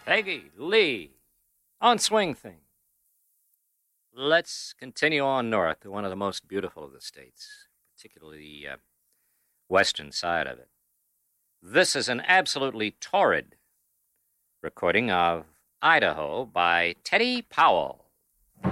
Peggy Lee on Swing Thing. Let's continue on north to one of the most beautiful of the states, particularly the western side of it. This is an absolutely torrid recording of Idaho by Teddy Powell.